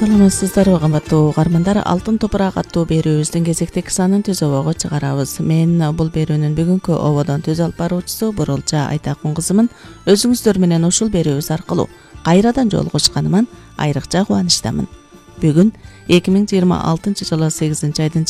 Саламатсыздарбы кымбаттуу угармандар, Алтын топурак аттуу берүүбүздүн кезектеги санын түз обого чыгарабыз. Мен бул берүүнүн бүгүнкү ободон түз алып баруучусу Бурулча Айтакун кызымын. Өзүңүздөр менен ушул берүүбүз аркылуу кайрадан жолугушканыман айрыкча кубанычтамын. Бүгүн 2026 жылы 8 айдын